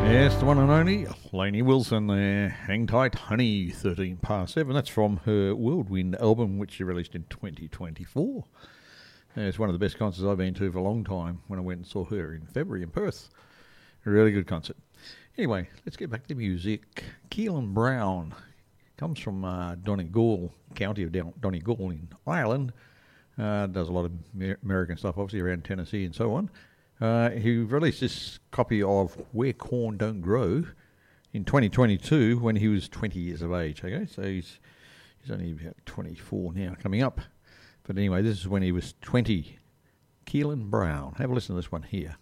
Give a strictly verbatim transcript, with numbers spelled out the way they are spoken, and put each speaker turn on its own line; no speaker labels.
Yes, the one and only Lainey Wilson there. Hang tight, honey, thirteen past seven. That's from her Whirlwind album, which she released in twenty twenty-four. It's one of the best concerts I've been to for a long time when I went and saw her in February in Perth. A really good concert. Anyway, let's get back to music. Keelan Brown comes from uh, Donegal, county of Donegal in Ireland. Uh, does a lot of American stuff, obviously, around Tennessee and so on. Uh, he released this copy of Where Corn Don't Grow in twenty twenty-two when he was twenty years of age. Okay, so he's he's only about twenty-four now, coming up. But anyway, this is when he was twenty. Keelan Brown. Have a listen to this one here.